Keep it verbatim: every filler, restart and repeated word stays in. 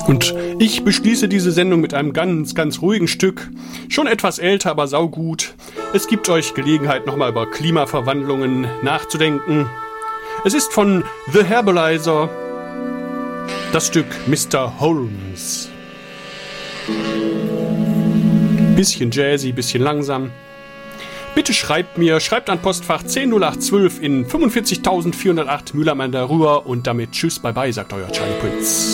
Und ich beschließe diese Sendung mit einem ganz, ganz ruhigen Stück. Schon etwas älter, aber saugut. Es gibt euch Gelegenheit, nochmal über Klimaverwandlungen nachzudenken. Es ist von The Herbalizer, das Stück Mister Holmes. Bisschen jazzy, bisschen langsam. Bitte schreibt mir, schreibt an Postfach zehn null acht zwölf in fünfundvierzigtausendvierhundertacht Mühlheim an der Ruhr und damit tschüss, bye bye, sagt euer Charlie Prinz.